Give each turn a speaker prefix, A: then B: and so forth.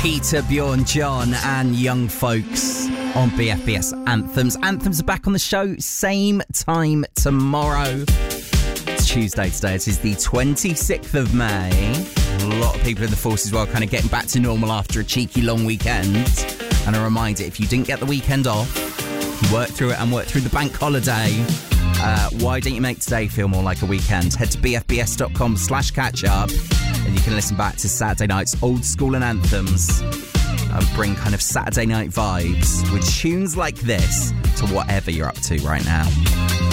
A: Peter, Bjorn, John and Young Folks on BFBS Anthems. Anthems are back on the show, same time tomorrow. It's Tuesday today. It is the 26th of May. A lot of people in the force as well, kind of getting back to normal after a cheeky long weekend. And a reminder, if you didn't get the weekend off, work through it and work through the bank holiday. Why don't you make today feel more like a weekend? Head to bfbs.com/catch-up and you can listen back to Saturday night's old school and anthems and bring kind of Saturday night vibes with tunes like this to whatever you're up to right now.